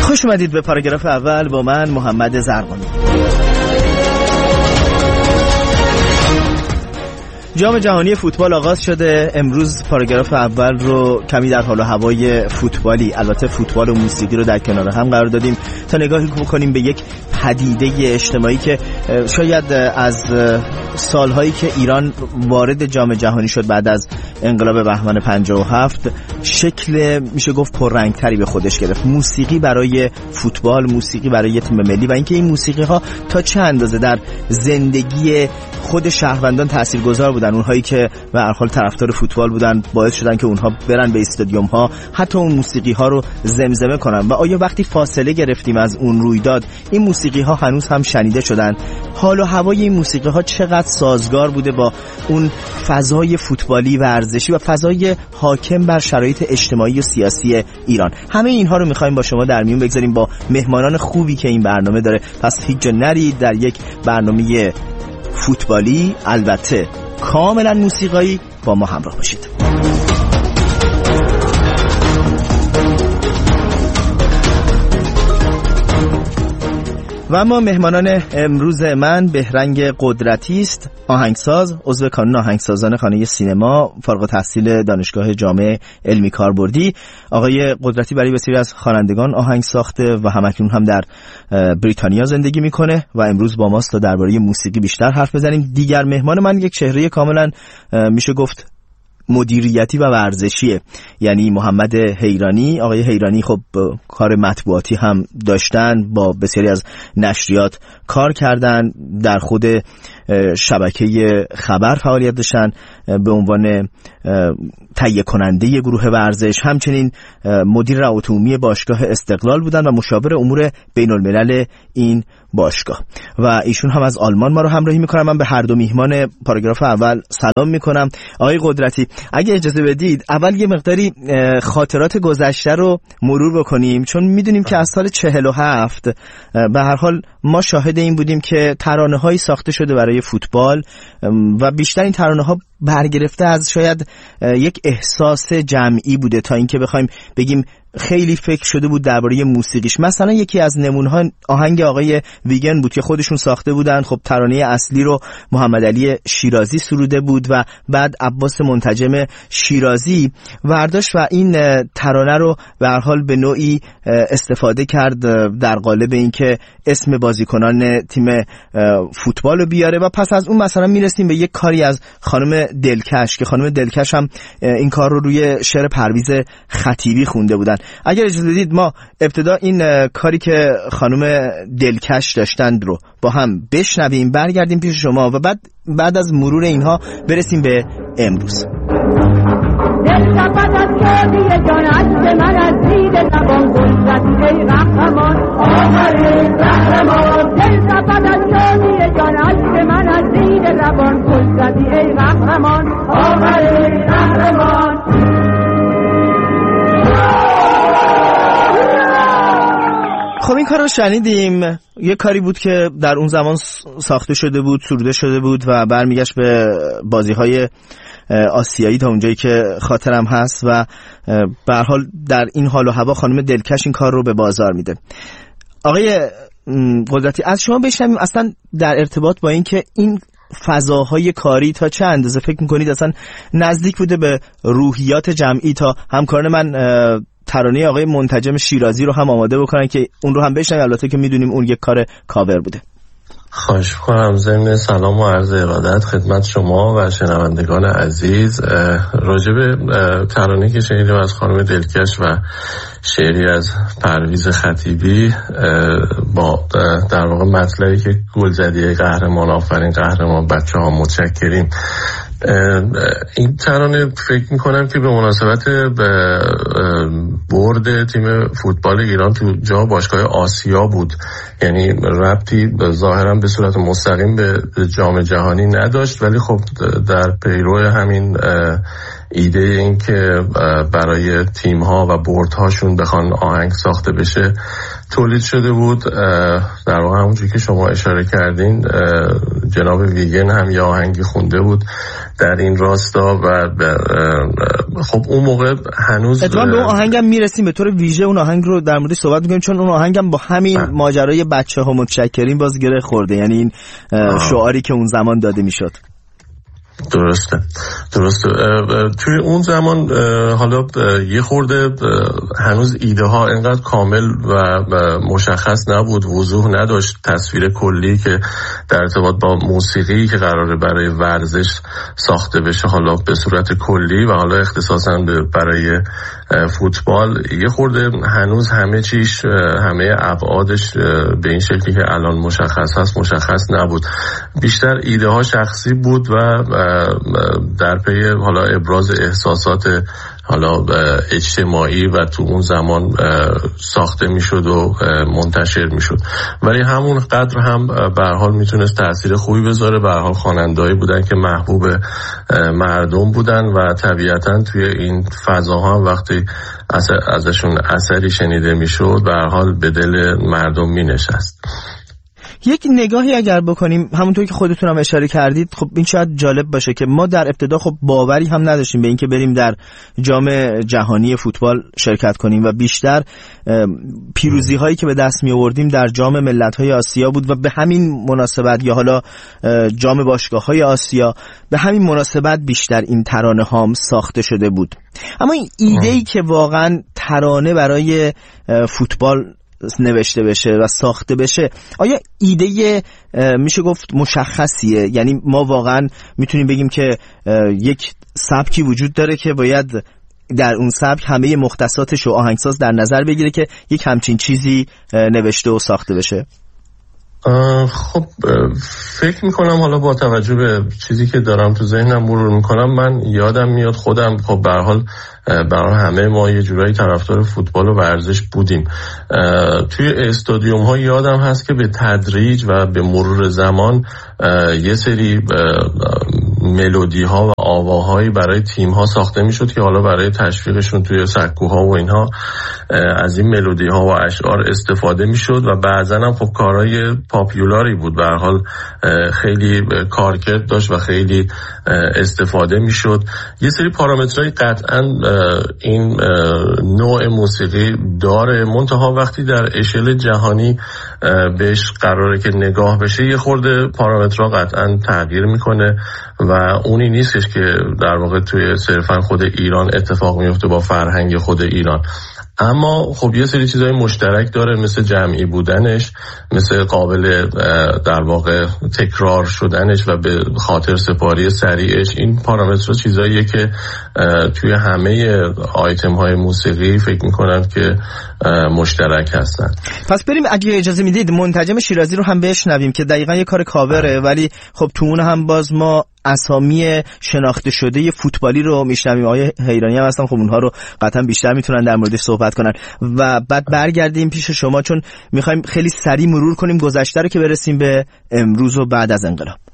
خوش اومدید به پاراگراف اول با من محمد زرقانی. جام جهانی فوتبال آغاز شده. امروز پاراگراف اول رو کمی در حال و هوای فوتبالی، البته فوتبال و موسیقی رو در کنار هم قرار دادیم تا نگاهی بکنیم به یک پدیده اجتماعی که شاید از سالهایی که ایران وارد جام جهانی شد بعد از انقلاب بهمن 57 شکل میشه گفت پررنگتری به خودش گرفت. موسیقی برای فوتبال، موسیقی برای تیم ملی و اینکه این موسیقی ها تا چه اندازه در زندگی خود شهروندان تاثیرگذار بودن. اونهایی که به هر حال طرفدار فوتبال بودن باعث شدن که اونها برن به استادیوم ها حتی اون موسیقی ها رو زمزمه کنن. و آیا وقتی فاصله گرفتیم از اون رویداد این موسیقی ها هنوز هم شنیده شدن؟ حال و هوای این موسیقی ها چقدر سازگار بوده با اون فضای فوتبالی و ورزشی و فضای حاکم بر شرایط اجتماعی و سیاسی ایران؟ همه اینها رو می‌خوایم با شما در میون بگذاریم با مهمانان خوبی که این برنامه داره. پس هیچ جا نرید، در یک برنامه فوتبالی البته کاملا موسیقایی با ما همراه باشید. و اما مهمانان امروز من بهرنگ قدرتی است، آهنگساز، عضو کانون آهنگسازان خانه سینما، فارغ التحصیل دانشگاه جامعه علمی کاربردی. آقای قدرتی برای بسیاری از خوانندگان آهنگ ساخته و همکنون هم در بریتانیا زندگی میکنه و امروز با ماست تا درباره موسیقی بیشتر حرف بزنیم. دیگر مهمان من یک چهره کاملا میشه گفت مدیریتی و ورزشیه، یعنی محمد حیرانی. آقای حیرانی خب کار مطبوعاتی هم داشتن، با بسیاری از نشریات کار کردن، در خود شبکه خبر فعالیت داشتن به عنوان تهیه کننده گروه ورزش، همچنین مدیر روابط عمومی باشگاه استقلال بودن و مشاور امور بین الملل این باشگاه. و ایشون هم از آلمان ما رو همراهی میکنن. من به هر دو میهمان پاراگراف اول سلام میکنم. آقای قدرتی اگه اجازه بدید اول یه مقداری خاطرات گذشته رو مرور بکنیم، چون میدونیم که از سال 47 به هر حال ما شاهد این بودیم که ترانه‌هایی ساخته شده برای فوتبال و بیشتر این ترانه‌ها برگرفته از شاید یک احساس جمعی بوده تا اینکه بخوایم بگیم خیلی فکر شده بود درباره موسیقیش. مثلا یکی از نمونه‌ها آهنگ آقای ویگن بود که خودشون ساخته بودن. خب ترانه اصلی رو محمد علی شیرازی سروده بود و بعد عباس منتجم شیرازی ورداشت و این ترانه رو به هر حال به نوعی استفاده کرد در قالب اینکه اسم بازیکنان تیم فوتبال رو بیاره. و پس از اون مثلا میرسیم به یک کاری از خانم دلکش که خانم دلکش هم این کار رو روی شعر پرویز خطیبی خونده بودن. اگر اجازه بدید ما ابتدا این کاری که خانم دلکش داشتند رو با هم بشنویم، برگردیم پیش شما و بعد از مرور اینها برسیم به امروز. دل شفت از شادی جان عشق من از دید زبان گل زدی ای قهرمان آفرین قهرمان. دل شفت از شادی جان عشق من از دید زبان گل زدی ای قهرمان آفرین قهرمان. خب این کار رو شنیدیم. یه کاری بود که در اون زمان ساخته شده بود، سروده شده بود و برمیگشت به بازی‌های آسیایی تا اونجایی که خاطرم هست و به هر حال در این حال و هوا خانم دلکش این کار رو به بازار میده. آقای قدرتی از شما بشنویم اصلا در ارتباط با این که این فضاهای کاری تا چه اندازه فکر میکنید اصلا نزدیک بوده به روحیات جمعی تا همکاران من ترانه آقای منتجم شیرازی رو هم آماده بکنن که اون رو هم بشنویم، البته که میدونیم اون یک کار کاور بوده. خواهش می‌کنم. ضمن سلام و عرض ارادت خدمت شما و شنوندگان عزیز. راجع به ترانه‌ای که شنیدیم از خانم دلکش و شعری از پرویز خطیبی با در واقع مطلبی که گل زدی قهرمان آفرین قهرمان بچه‌ها متشکریم، این ترانه فکر میکنم که به مناسبت برد تیم فوتبال ایران تو جام باشگاه آسیا بود، یعنی ربطی ظاهرا به صورت مستقیم به جام جهانی نداشت، ولی خب در پیرو همین ایده این که برای تیم ها و بورد هاشون بخوان آهنگ ساخته بشه تولید شده بود. در واقع همونجوری که شما اشاره کردین جناب ویگن هم یه آهنگی خونده بود در این راستا و خب اون موقع هنوز اتفاقا به اون آهنگم میرسیم، به طور ویژه اون آهنگ رو در موردش صحبت می‌کنیم، چون اون آهنگم با همین ماجرای بچه‌ها متشکرین باز گره خورده، یعنی این شعاری که اون زمان داده میشد. درسته. توی اون زمان حالا یه خورده هنوز ایده ها اینقدر کامل و مشخص نبود، وضوح نداشت تصویر کلی که در ارتباط با موسیقی که قراره برای ورزش ساخته بشه، حالا به صورت کلی و حالا اختصاصا برای فوتبال، یه خورده هنوز همه چیش، همه ابعادش به این شکلی که الان مشخص هست مشخص نبود. بیشتر ایده ها شخصی بود و در پی حالا ابراز احساسات حالا اجتماعی و تو اون زمان ساخته میشد و منتشر میشد، ولی همون قدر هم به هر حال میتونست تأثیر خوبی بذاره. به هر حال خواننده‌ای بودن که محبوب مردم بودن و طبیعتاً توی این فضاها هم وقتی ازشون اثری شنیده میشد به هر حال به دل مردم مینشست. یک نگاهی اگر بکنیم همونطور که خودتون هم اشاره کردید، خب این شاید جالب باشه که ما در ابتدا خب باوری هم نداشتیم به اینکه بریم در جام جهانی فوتبال شرکت کنیم و بیشتر پیروزی هایی که به دست می آوردیم در جام ملت‌های آسیا بود و به همین مناسبت یا حالا جام باشگاه‌های آسیا، به همین مناسبت بیشتر این ترانه ها ساخته شده بود. اما این ایده‌ای که واقعا ترانه برای فوتبال نوشته بشه و ساخته بشه، آیا ایده میشه گفت مشخصیه؟ یعنی ما واقعا میتونیم بگیم که یک سبکی وجود داره که باید در اون سبک همه مختصاتش و آهنگساز در نظر بگیره که یک همچین چیزی نوشته و ساخته بشه؟ خب فکر میکنم حالا با توجه به چیزی که دارم تو ذهنم مرور میکنم، من یادم میاد خودم خب به هر حال برای همه ما یه جورایی طرفدار فوتبال و ورزش بودیم. توی استادیوم ها یادم هست که به تدریج و به مرور زمان یه سری ملودی ها و آواهایی برای تیم ها ساخته میشد که حالا برای تشویقشون توی سکوها و اینها از این ملودی ها و اشعار استفاده میشد و بعضا هم خب کارهای پاپیولاری بود، به هر حال خیلی کارکرد داشت و خیلی استفاده میشد. یه سری پارامترهای قطعا این نوع موسیقی داره، منتها وقتی در اشل جهانی بهش قراره که نگاه بشه یه خورده پارامترها قطعا تغییر میکنه و اونی نیستش که در واقع توی صرفا خود ایران اتفاق میفته با فرهنگ خود ایران. اما خب یه سری چیزای مشترک داره، مثل جمعی بودنش، مثل قابل در واقع تکرار شدنش و به خاطر سپاری سریعش. این پارامترها چیزاییه که توی همه آیتم های موسیقی فکر میکنم که مشترک هستن. پس بریم اگه اجازه میدید منتجم شیرازی رو هم بشنویم که دقیقا یه کار کاوره، ولی خب تو اون هم باز ما اسامی شناخته شده فوتبالی رو میشنویم. آقای حیرانی هم هستن، خب اونها رو قطعا بیشتر میتونن در موردش صحبت کنن و بعد برگردیم پیش شما، چون میخوایم خیلی سریع مرور کنیم گذشته رو که برسیم به امروز و بعد از انقلاب.